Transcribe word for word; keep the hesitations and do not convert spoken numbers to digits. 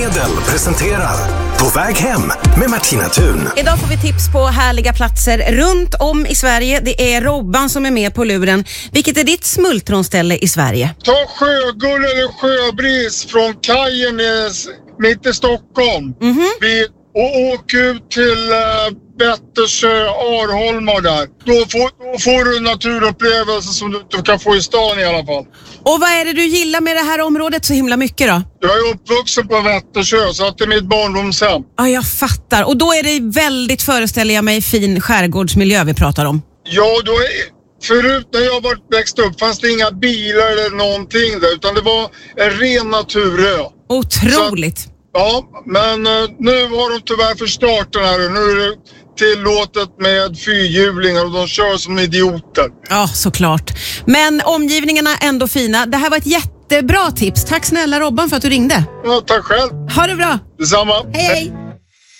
Livsmedel presenterar På väg hem med Martina Thun. Idag får vi tips på härliga platser runt om i Sverige. Det är Robban som är med på luren. Vilket är ditt smultronställe i Sverige? Ta Sjögull eller Sjöbris från kajen i, mitt i Stockholm. Mm-hmm. Vi, och åk ut till uh, Vättersjö, Arholma där. Då får, då får du naturupplevelser som du, du kan få i stan i alla fall. Och vad är det du gillar med det här området så himla mycket då? Jag är uppvuxen på Vättersjö så att det är mitt barndomshem. Ja, jag fattar. Och då är det väldigt, föreställer jag mig, fin skärgårdsmiljö vi pratar om. Ja, då är, förut när jag var växt upp fanns det inga bilar eller någonting där, utan det var en ren naturö. Otroligt. Så, ja, men uh, nu har de tyvärr förstört den här. Nu är det tillåtet med fyrhjulingar och de kör som idioter. Ja, såklart. Men omgivningarna är ändå fina. Det här var ett jättebra tips. Tack snälla Robban för att du ringde. Ja, tack själv. Ha det bra. Detsamma. Hej, hej.